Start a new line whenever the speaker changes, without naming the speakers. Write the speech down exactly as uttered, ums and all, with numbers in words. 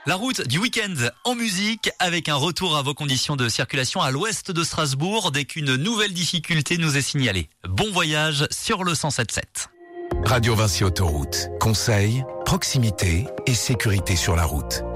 La route du week-end en musique avec un retour à vos conditions de circulation à l'ouest de Strasbourg dès qu'une nouvelle difficulté nous est signalée. Bon voyage sur le cent sept sept.
Radio Vinci Autoroute. Conseils, proximité et sécurité sur la route.